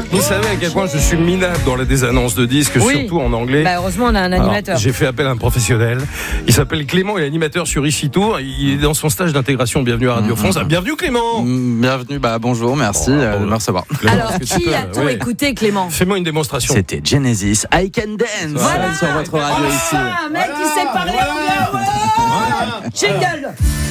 Vous savez à quel point je suis minable dans des annonces de disques, surtout en anglais. Bah heureusement, on a un animateur. Alors, j'ai fait appel à un professionnel. Il s'appelle Clément, il est animateur sur Ichitour. Il est dans son stage d'intégration. Bienvenue à Radio France. Bienvenue Clément. Bienvenue, bonjour, merci de me recevoir. Alors, qui a-t-on écouté, Clément? Fais-moi une démonstration. C'était Genesis, I Can Dance. Voilà. Sur votre radio ici. Un mec qui sait parler anglais. Jingle.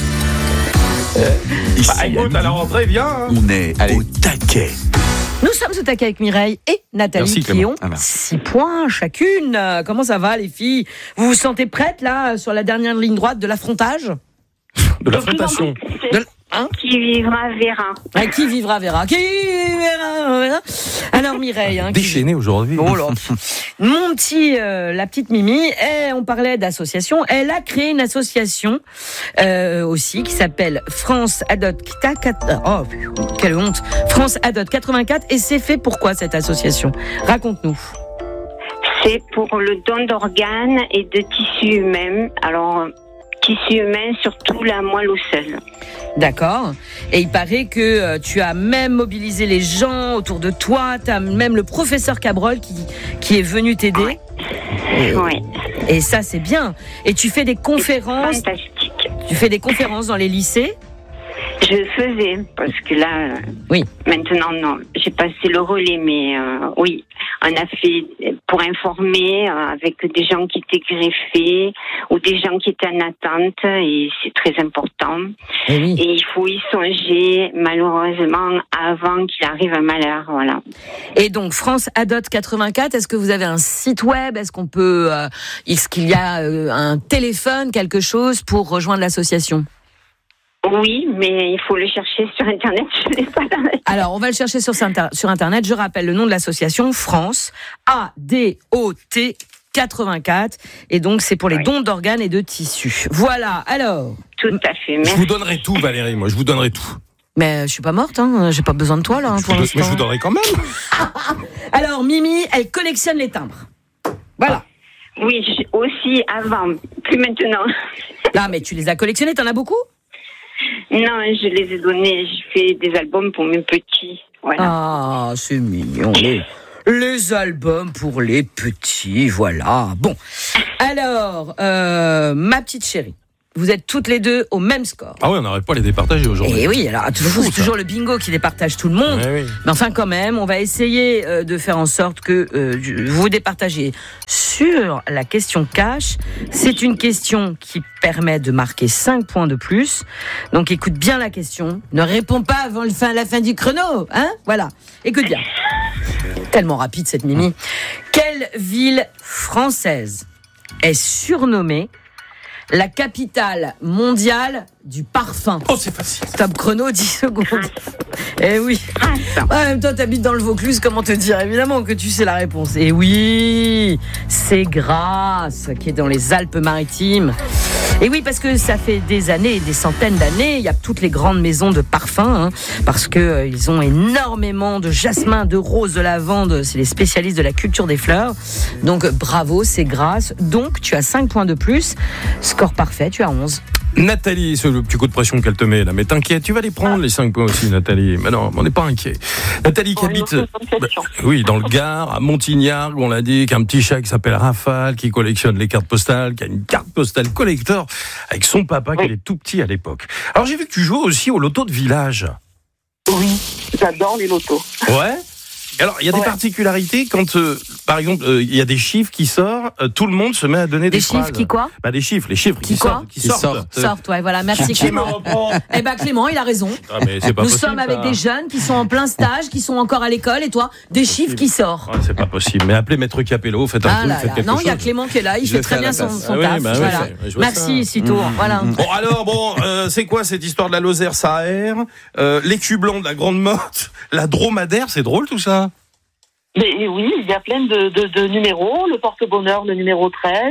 Écoute, à la rentrée, viens. On est au taquet. Nous sommes au taquet avec Mireille et Nathalie qui ont 6 points chacune. Comment ça va, les filles? Vous vous sentez prêtes, là, sur la dernière ligne droite de l'affrontage? De l'affrontation. Qui vivra verra. Qui vivra verra. Qui vivra verra. Alors Mireille, déchaînée aujourd'hui. Oh là. Mon petit, la petite Mimi, on parlait d'association. Elle a créé une association aussi qui s'appelle France Adopte. Oh, quelle honte. France Adopte 84. Et c'est fait pourquoi cette association? Raconte-nous. C'est pour le don d'organes et de tissus humains. Alors, tissus humains, surtout la moelle osseuse. D'accord. Et il paraît que tu as même mobilisé les gens autour de toi. Tu as même le professeur Cabrol qui est venu t'aider. Oui. Et ça, c'est bien. Et tu fais des conférences. C'est fantastique. Tu fais des conférences dans les lycées? Je faisais, parce que là, maintenant, non. J'ai passé le relais, mais oui, on a fait pour informer avec des gens qui étaient greffés ou des gens qui étaient en attente, et c'est très important. Et il faut y songer, malheureusement, avant qu'il arrive un malheur, voilà. Et donc, France Adopte 84, est-ce que vous avez un site web? Est-ce qu'on peut, est-ce qu'il y a un téléphone, quelque chose pour rejoindre l'association? Oui, mais il faut le chercher sur Internet. Je l'ai pas dans la... Alors, on va le chercher sur Internet. Je rappelle le nom de l'association, France ADOT 84. Et donc, c'est pour les dons d'organes et de tissus. Voilà, alors. Tout à fait, merci. Je vous donnerai tout, Valérie, moi, je vous donnerai tout. Mais je suis pas morte, j'ai pas besoin de toi, là, pour l'instant. Mais je vous donnerai quand même. Alors, Mimi, elle collectionne les timbres. Voilà. Oui, aussi avant, plus maintenant. Non, mais tu les as collectionnés, t'en as beaucoup? Non, je les ai donnés, je fais des albums pour mes petits. Voilà. Ah, c'est mignon. Les albums pour les petits, voilà. Bon, alors, ma petite chérie, vous êtes toutes les deux au même score. Ah oui, on n'arrête pas à les départager aujourd'hui. Et oui, alors c'est toujours le bingo qui départage tout le monde. Oui. Mais enfin, quand même, on va essayer de faire en sorte que vous départagez sur la question cash. C'est une question qui permet de marquer 5 points de plus. Donc écoute bien la question. Ne réponds pas avant la fin du chrono, hein? Voilà. Écoute bien. Tellement rapide cette Mimi. Quelle ville française est surnommée la capitale mondiale du parfum? Oh, c'est facile. Stop chrono, 10 secondes. Eh oui. En même temps, t'habites dans le Vaucluse, comment te dire? Évidemment que tu sais la réponse. Et oui, c'est Grasse, qui est dans les Alpes-Maritimes. Et oui, parce que ça fait des années, des centaines d'années, il y a toutes les grandes maisons de parfums, parce que ils ont énormément de jasmin, de rose, de lavande. C'est les spécialistes de la culture des fleurs. Donc bravo, c'est Grasse. Donc tu as 5 points de plus. Score parfait, tu as 11. Nathalie, c'est le petit coup de pression qu'elle te met là, mais t'inquiète, tu vas les prendre les 5 points aussi, Nathalie. Mais non, on n'est pas inquiet. Nathalie qui habite dans le Gard, à Montignard, où on l'a dit, qu'un petit chat qui s'appelle Rafale, qui collectionne les cartes postales, qui a une carte postale collector avec son papa qui est tout petit à l'époque. Alors j'ai vu que tu jouais aussi au loto de village. Oui, j'adore les lotos. Ouais. Alors, il y a des particularités quand, par exemple, il y a des chiffres qui sortent, tout le monde se met à donner des phrases. Des chiffres qui quoi? Les chiffres qui sortent. Sortent, ouais, voilà, merci Clément. Eh ben Clément, il a raison. Ah, mais c'est pas Nous possible, sommes avec des jeunes qui sont en plein stage, qui sont encore à l'école, et toi, des chiffres qui sortent. Ouais, c'est pas possible. Mais appelez Maître Capello, faites un coup, faites quelque chose. Non, il y a Clément qui est là, il fait très bien son taf. Voilà. Merci, Citour. Voilà. Bon, alors, c'est quoi cette histoire de la Lozère, ça aère, l'écu blanc de la Grande Motte, la dromadaire, c'est drôle tout ça? Mais oui, il y a plein de numéros. Le porte-bonheur, le numéro 13.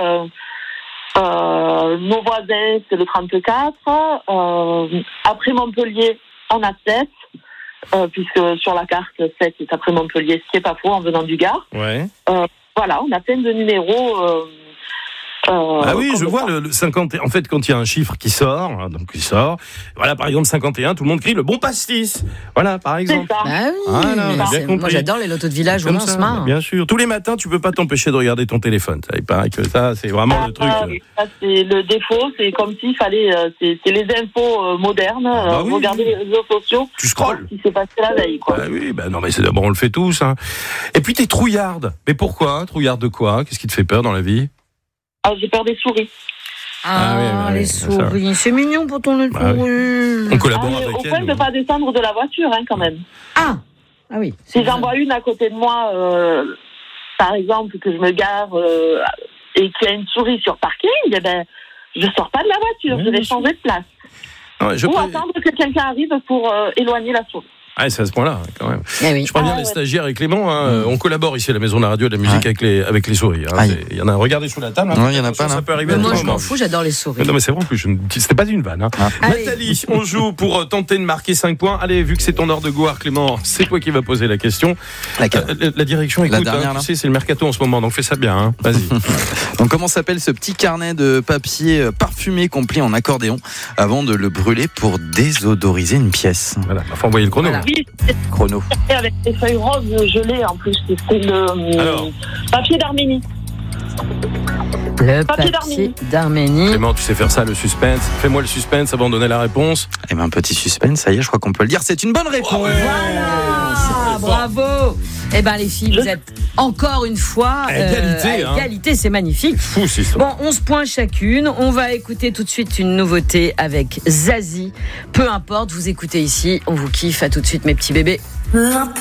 Nos voisins, c'est le 34. Après Montpellier, on a 7. Puisque sur la carte, 7 est après Montpellier, ce qui n'est pas faux en venant du Gard. Ouais. Voilà, on a plein de numéros Ah oui, je vois le 50. En fait, quand il y a un chiffre qui sort, voilà, par exemple 51, tout le monde crie le bon pastis. Voilà, par exemple. C'est ça. Ah oui, Voilà, bien compris. moi j'adore les lotos de village, on se marre. Bien sûr. Tous les matins, tu peux pas t'empêcher de regarder ton téléphone. Ça, il paraît que ça, c'est vraiment le truc. Ça, c'est le défaut. C'est comme s'il fallait. C'est les infos modernes. Oui. Regarder les réseaux sociaux. Tu scrolles. Ce qui s'est passé la veille, quoi. Ah oui, non, mais c'est d'abord on le fait tous. Hein. Et puis t'es trouillarde. Mais pourquoi? Trouillarde de quoi? Qu'est-ce qui te fait peur dans la vie? J'ai peur des souris. Oui, les souris. C'est mignon pour ton souris. On collabore avec au elle. point de ne pas descendre de la voiture, quand même. Ah oui. Si j'en vois une à côté de moi, par exemple, que je me gare et qu'il y a une souris sur parking, je sors pas de la voiture, je vais changer de place. Ou attendre que quelqu'un arrive pour éloigner la souris. Ah, c'est à ce point-là, quand même. Oui. Je préviens les stagiaires et Clément, on collabore ici à la Maison de la Radio et de la musique avec les souris. Il y en a, regardez sous la table. Il y en a pas là. Ça peut arriver. Moi, je m'en fous, j'adore les souris. Non, mais c'est vrai, en plus, c'était pas une vanne. Nathalie, on joue pour tenter de marquer 5 points. Allez, vu que c'est ton heure de gloire, Clément, c'est toi qui vas poser la question. La direction, écoute, tu sais, c'est le mercato en ce moment, donc fais ça bien. Vas-y. Donc, comment s'appelle ce petit carnet de papier parfumé qu'on plie en accordéon avant de le brûler pour désodoriser une pièce? Voilà, il faut envoyer le chrono. Voilà. Oui, Chrono. avec des feuilles roses gelées en plus. C'est le papier d'Arménie. Le papier d'Arménie. Clément, tu sais faire ça, le suspense. Fais-moi le suspense avant de donner la réponse. Eh bien, un petit suspense, ça y est, je crois qu'on peut le dire. C'est une bonne réponse. Voilà, bravo. Eh bien, les filles, vous êtes encore une fois à égalité. À égalité, c'est magnifique. Fou, c'est ça. Bon, 11 points chacune. On va écouter tout de suite une nouveauté avec Zazie. Peu importe, vous écoutez ici, on vous kiffe. À tout de suite, mes petits bébés.